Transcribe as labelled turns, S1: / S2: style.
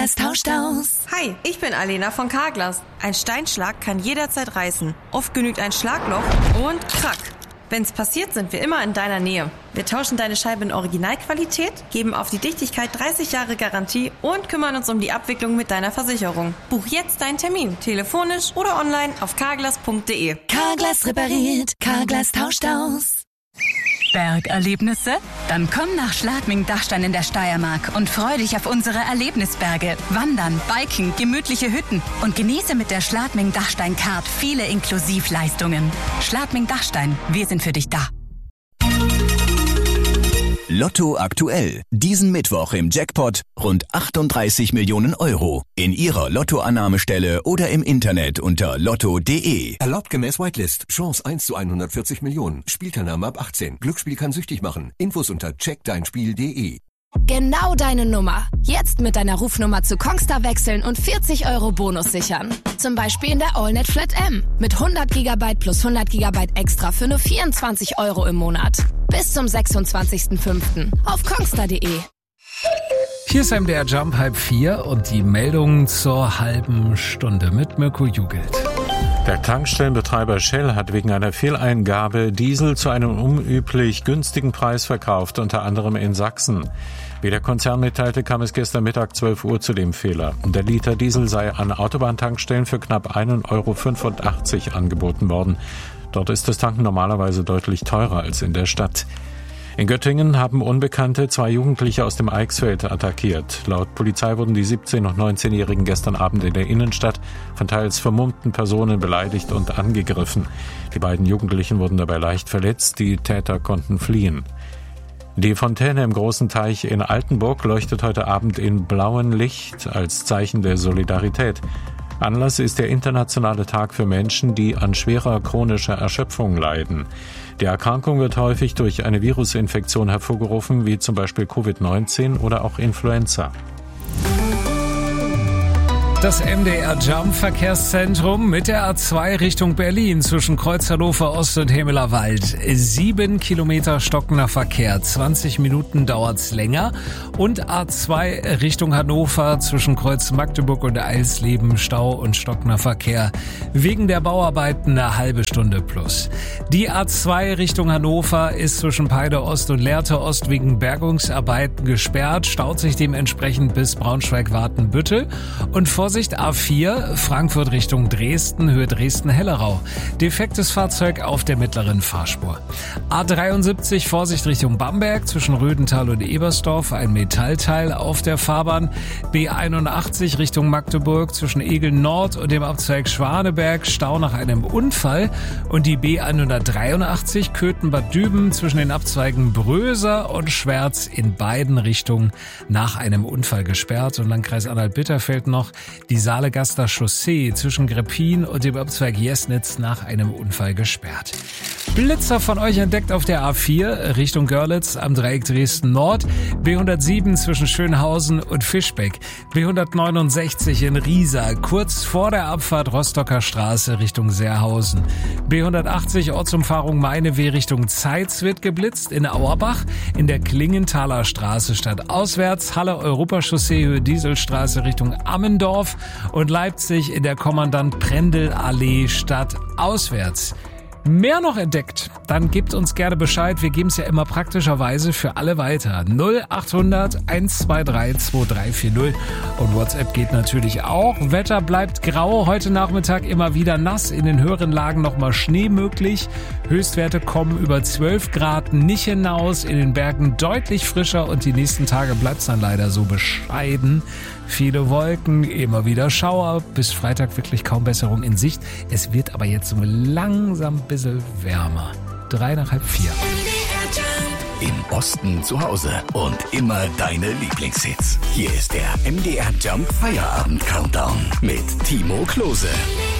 S1: Carglass tauscht aus.
S2: Hi, ich bin Alena von Carglass. Ein Steinschlag kann jederzeit reißen. Oft genügt ein Schlagloch und krack. Wenn's passiert, sind wir immer in deiner Nähe. Wir tauschen deine Scheibe in Originalqualität, geben auf die Dichtigkeit 30 Jahre Garantie und kümmern uns um die Abwicklung mit deiner Versicherung. Buch jetzt deinen Termin, telefonisch oder online auf carglass.de.
S1: Carglass repariert, Carglass tauscht aus.
S3: Bergerlebnisse? Dann komm nach Schladming-Dachstein in der Steiermark und freu dich auf unsere Erlebnisberge. Wandern, Biken, gemütliche Hütten und genieße mit der Schladming-Dachstein-Card viele Inklusivleistungen. Schladming-Dachstein, wir sind für dich da.
S4: Lotto aktuell. Diesen Mittwoch im Jackpot rund 38 Millionen Euro. In Ihrer Lottoannahmestelle oder im Internet unter lotto.de.
S5: Erlaubt gemäß Whitelist. Chance 1 zu 140 Millionen. Spielteilnahme ab 18. Glücksspiel kann süchtig machen. Infos unter checkdeinspiel.de.
S6: Genau deine Nummer. Jetzt mit deiner Rufnummer zu Kongstar wechseln und 40 € Bonus sichern. Zum Beispiel in der AllNet Flat M. Mit 100 GB plus 100 GB extra für nur 24 € im Monat. Bis zum 26.05. auf kongstar.de.
S7: Hier ist MDR Jump 3:30 und die Meldung zur halben Stunde mit Mirko Jugelt.
S8: Der Tankstellenbetreiber Shell hat wegen einer Fehleingabe Diesel zu einem unüblich günstigen Preis verkauft, unter anderem in Sachsen. Wie der Konzern mitteilte, kam es gestern Mittag 12 Uhr zu dem Fehler. Der Liter Diesel sei an Autobahntankstellen für knapp 1,85 € angeboten worden. Dort ist das Tanken normalerweise deutlich teurer als in der Stadt. In Göttingen haben Unbekannte 2 Jugendliche aus dem Eichsfeld attackiert. Laut Polizei wurden die 17- und 19-Jährigen gestern Abend in der Innenstadt von teils vermummten Personen beleidigt und angegriffen. Die beiden Jugendlichen wurden dabei leicht verletzt, die Täter konnten fliehen. Die Fontäne im großen Teich in Altenburg leuchtet heute Abend in blauem Licht als Zeichen der Solidarität. Anlass ist der internationale Tag für Menschen, die an schwerer chronischer Erschöpfung leiden. Die Erkrankung wird häufig durch eine Virusinfektion hervorgerufen, wie zum Beispiel Covid-19 oder auch Influenza.
S7: Das MDR Jump Verkehrszentrum mit der A2 Richtung Berlin zwischen Kreuz Hannover Ost und Hemelerwald. 7 Kilometer stockender Verkehr, 20 Minuten dauert's länger. Und A2 Richtung Hannover zwischen Kreuz Magdeburg und Eilsleben, Stau und stockender Verkehr. Wegen der Bauarbeiten eine halbe Stunde plus. Die A2 Richtung Hannover ist zwischen Peide Ost und Lehrte Ost wegen Bergungsarbeiten gesperrt, staut sich dementsprechend bis Braunschweig-Wartenbüttel. Und Vorsicht A4, Frankfurt Richtung Dresden, Höhe Dresden-Hellerau. Defektes Fahrzeug auf der mittleren Fahrspur. A73, Vorsicht Richtung Bamberg, zwischen Rödental und Ebersdorf, ein Metallteil auf der Fahrbahn. B81 Richtung Magdeburg, zwischen Egeln Nord und dem Abzweig Schwaneberg, Stau nach einem Unfall. Und die B183, Köthen-Bad Düben, zwischen den Abzweigen Bröser und Schwerz in beiden Richtungen nach einem Unfall gesperrt. Und Landkreis Anhalt-Bitterfeld noch die Saalegaster Chaussee zwischen Greppin und dem Abzweig Jesnitz nach einem Unfall gesperrt. Blitzer von euch entdeckt auf der A4 Richtung Görlitz am Dreieck Dresden Nord, B107 zwischen Schönhausen und Fischbeck, B169 in Riesa kurz vor der Abfahrt Rostocker Straße Richtung Seerhausen, B180 Ortsumfahrung Meineweh Richtung Zeitz wird geblitzt in Auerbach, in der Klingenthaler Straße stadtauswärts, Halle Europachaussee Höhe Dieselstraße Richtung Ammendorf und Leipzig in der Kommandant Prendel Allee stadtauswärts. Mehr noch entdeckt, dann gebt uns gerne Bescheid. Wir geben es ja immer praktischerweise für alle weiter. 0800 123 2340 und WhatsApp geht natürlich auch. Wetter bleibt grau, heute Nachmittag immer wieder nass, in den höheren Lagen nochmal Schnee möglich. Höchstwerte kommen über 12 Grad nicht hinaus, in den Bergen deutlich frischer und die nächsten Tage bleibt es dann leider so bescheiden. Viele Wolken, immer wieder Schauer, bis Freitag wirklich kaum Besserung in Sicht. Es wird aber jetzt so langsam ein bisschen wärmer. 3 nach halb 4.
S4: Im Osten zu Hause und immer deine Lieblingshits. Hier ist der MDR Jump Feierabend Countdown mit Timo Klose.